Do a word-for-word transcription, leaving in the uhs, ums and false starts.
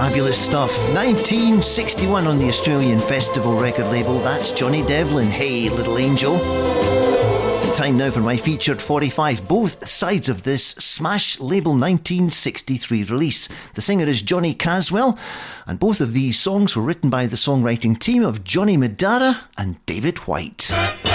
Fabulous stuff. nineteen sixty-one on the Australian Festival record label. That's Johnny Devlin. Hey, Little Angel. Time now for my featured forty-five. Both sides of this smash label nineteen sixty-three release. The singer is Johnny Caswell, and both of these songs were written by the songwriting team of Johnny Madara and David White.